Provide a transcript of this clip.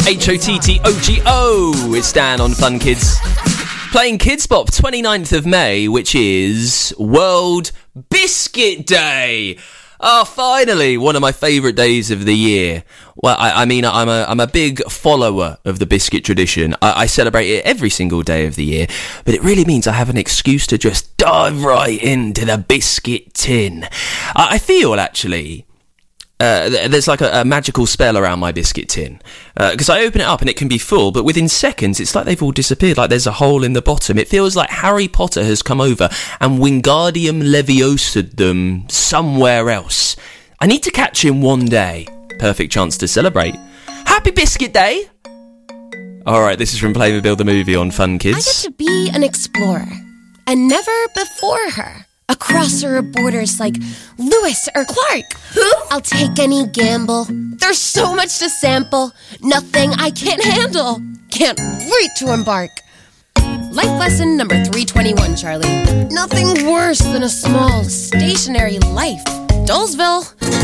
HOTTOGO. It's Dan on Fun Kids. Playing Kids Bop, 29th of May, which is World Biscuit Day. Oh, finally, one of my favourite days of the year. Well, I'm a big follower of the biscuit tradition. I celebrate it every single day of the year, but it really means I have an excuse to just dive right into the biscuit tin. I feel, actually, there's like a magical spell around my biscuit tin, because I open it up and it can be full, but within seconds it's like they've all disappeared, like there's a hole in the bottom. It feels like Harry Potter has come over and Wingardium Leviosa them somewhere else. I need to catch him one day. Perfect chance to celebrate. Happy Biscuit Day! Alright, this is from Playmobil the Movie on Fun Kids. I get to be an explorer, and never before her. A crosser of borders like Lewis or Clark. Who? I'll take any gamble. There's so much to sample. Nothing I can't handle. Can't wait to embark. Life lesson number 321, Charlie. Nothing worse than a small, stationary life. Dullsville.